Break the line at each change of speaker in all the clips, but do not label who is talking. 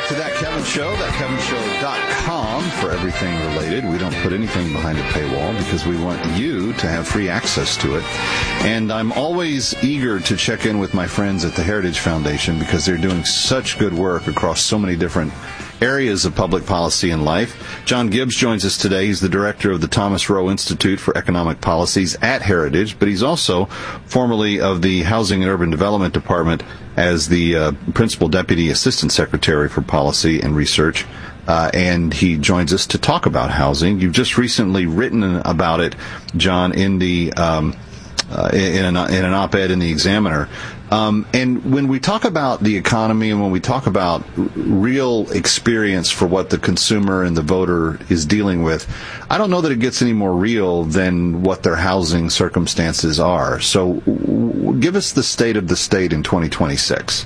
to That Kevin Show, thatkevinshow.com for everything related. We don't put anything behind a paywall because we want you to have free access to it. And I'm always eager to check in with my friends at the Heritage Foundation because they're doing such good work across so many different areas of public policy and life. John Gibbs joins us today. He's the director of the Thomas Rowe Institute for Economic Policies at Heritage, but he's also formerly of the Housing and Urban Development Department as the Principal Deputy Assistant Secretary for Policy and Research. And he joins us to talk about housing. You've just recently written about it, John, in the in an op-ed in the Examiner. And when we talk about the economy and when we talk about real experience for what the consumer and the voter is dealing with, I don't know that it gets any more real than what their housing circumstances are. So give us the state of the state in 2026.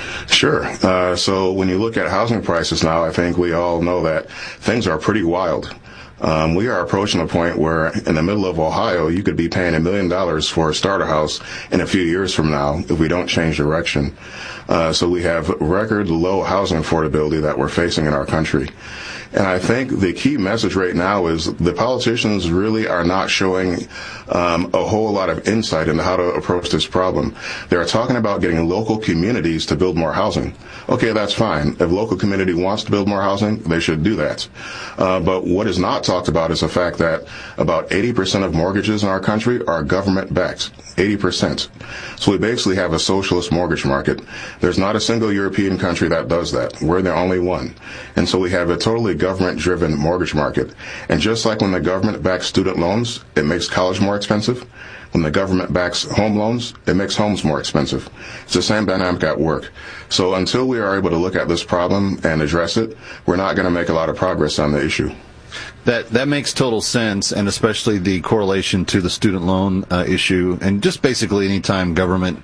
Sure. So when you look at housing prices now, I think we all know that things are pretty wild. We are approaching a point where in the middle of Ohio, you could be paying $1 million for a starter house in a few years from now if we don't change direction. So we have record low housing affordability that we're facing in our country. And I think the key message right now is the politicians really are not showing a whole lot of insight into how to approach this problem. They're talking about getting local communities to build more housing. Okay, that's fine. If a local community wants to build more housing, they should do that. But what is not talked about is the fact that about 80% of mortgages in our country are government-backed. 80%. So we basically have a socialist mortgage market. There's not a single European country that does that. We're the only one. And so we have a totally government-driven mortgage market. And just like when the government backs student loans, it makes college more expensive. When the government backs home loans, it makes homes more expensive. It's the same dynamic at work. So until we are able to look at this problem and address it, we're not going to make a lot of progress on the issue.
That makes total sense, and especially the correlation to the student loan issue. And just basically any time government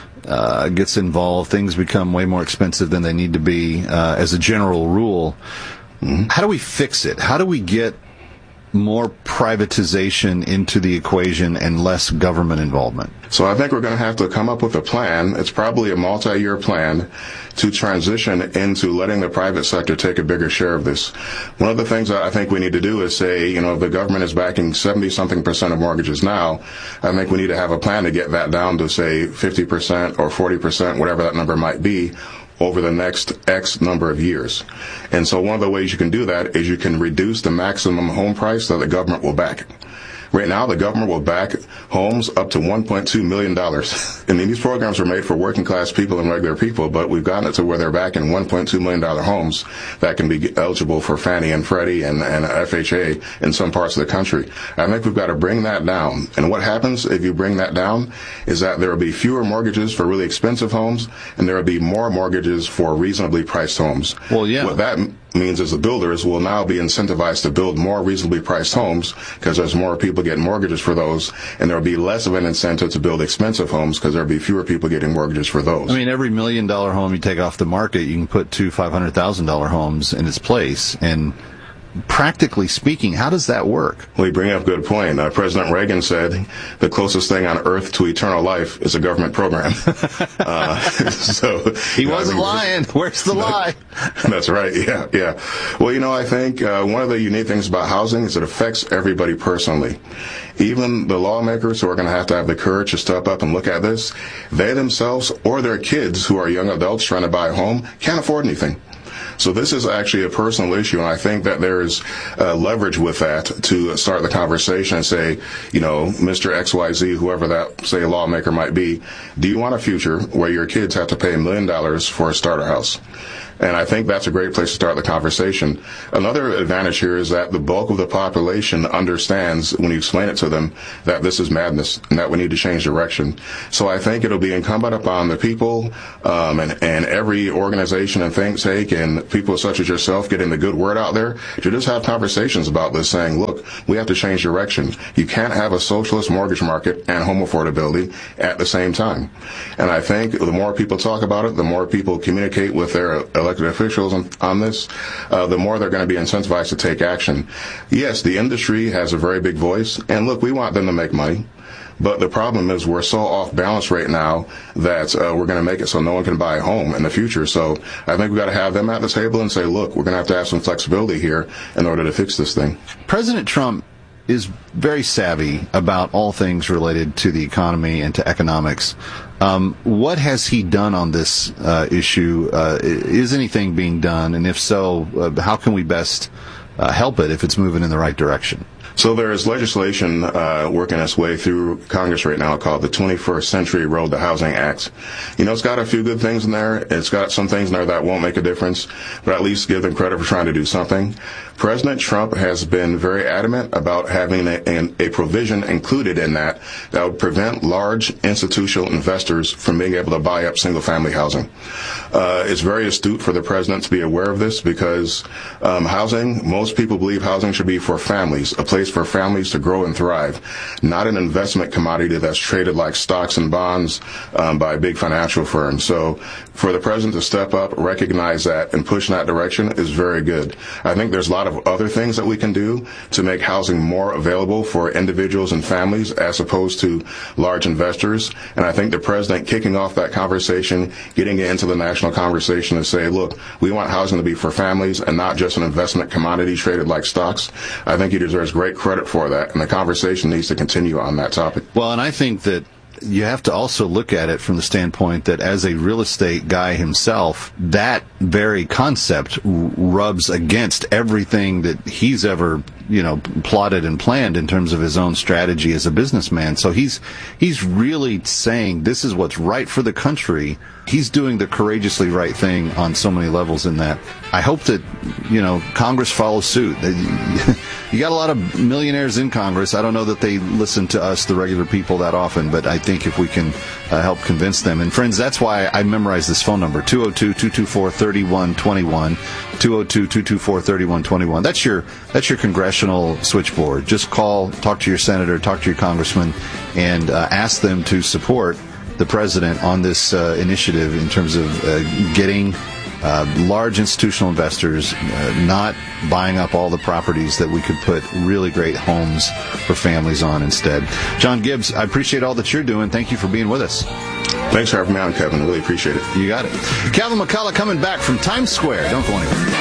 gets involved, things become way more expensive than they need to be as a general rule. Mm-hmm. How do we fix it? How do we get more privatization into the equation and less government involvement?
So I think we're going to have to come up with a plan. It's probably a multi-year plan to transition into letting the private sector take a bigger share of this. One of the things that I think we need to do is say, if the government is backing 70-something% of mortgages now, I think we need to have a plan to get that down to, say, 50% or 40%, whatever that number might be, over the next X number of years. And so one of the ways you can do that is you can reduce the maximum home price that the government will back. Right now, the government will back homes up to $1.2 million. And these programs are made for working class people and regular people, but we've gotten it to where they're backing $1.2 million homes that can be eligible for Fannie and Freddie and FHA in some parts of the country. I think we've got to bring that down. And what happens if you bring that down is that there will be fewer mortgages for really expensive homes, and there will be more mortgages for reasonably priced homes.
Well, yeah.
What that means is the builders will now be incentivized to build more reasonably priced homes because there's more people getting mortgages for those, and there will be less of an incentive to build expensive homes because there will be fewer people getting mortgages for those.
I mean, every $1 million home you take off the market, you can put two $500,000 homes in its place. And practically speaking, how does that work?
Well, you bring up a good point. President Reagan said the closest thing on earth to eternal life is a government program. So
he wasn't lying. Where's the lie?
That's right. Yeah. Well, I think one of the unique things about housing is it affects everybody personally. Even the lawmakers who are going to have the courage to step up and look at this, they themselves or their kids who are young adults trying to buy a home can't afford anything. So this is actually a personal issue, and I think that there is leverage with that to start the conversation and say, Mr. XYZ, whoever that, say, lawmaker might be, do you want a future where your kids have to pay $1 million for a starter house? And I think that's a great place to start the conversation. Another advantage here is that the bulk of the population understands, when you explain it to them, that this is madness and that we need to change direction. So I think it'll be incumbent upon the people and every organization and think tank and people such as yourself getting the good word out there to just have conversations about this, saying, look, we have to change direction. You can't have a socialist mortgage market and home affordability at the same time. And I think the more people talk about it, the more people communicate with their elected officials on this, the more they're going to be incentivized to take action. Yes, the industry has a very big voice, and look, we want them to make money. But the problem is we're so off balance right now that we're going to make it so no one can buy a home in the future. So I think we've got to have them at the table and say, look, we're going to have some flexibility here in order to fix this thing.
President Trump is very savvy about all things related to the economy and to economics. What has he done on this issue? Is anything being done? And if so, how can we best help it if it's moving in the right direction?
So there is legislation working its way through Congress right now called the 21st Century Road to Housing Act. You know, it's got a few good things in there. It's got some things in there that won't make a difference, but at least give them credit for trying to do something. President Trump has been very adamant about having a provision included in that would prevent large institutional investors from being able to buy up single-family housing. It's very astute for the president to be aware of this because housing, most people believe housing should be for families, a place for families to grow and thrive, not an investment commodity that's traded like stocks and bonds by big financial firms. So for the president to step up, recognize that, and push in that direction is very good. I think there's a lot of other things that we can do to make housing more available for individuals and families as opposed to large investors. And I think the president kicking off that conversation, getting it into the national conversation to say, look, we want housing to be for families and not just an investment commodity traded like stocks. I think he deserves great credit for that, and the conversation needs to continue on that topic.
Well, and I think that you have to also look at it from the standpoint that as a real estate guy himself, that very concept rubs against everything that he's ever, plotted and planned in terms of his own strategy as a businessman. So he's really saying this is what's right for the country. He's doing the courageously right thing on so many levels in that. I hope that, Congress follows suit. You got a lot of millionaires in Congress. I don't know that they listen to us, the regular people, that often, but I think if we can help convince them. And friends, that's why I memorized this phone number, 202-224-3121, 202-224-3121. That's your congressional switchboard. Just call, talk to your senator, talk to your congressman, and ask them to support the president on this initiative in terms of getting large institutional investors not buying up all the properties that we could put really great homes for families on instead. John Gibbs, I appreciate all that you're doing. Thank you for being with us.
Thanks for having me on, Kevin. Really appreciate it.
You got it. Calvin McCullough coming back from Times Square. Don't go anywhere.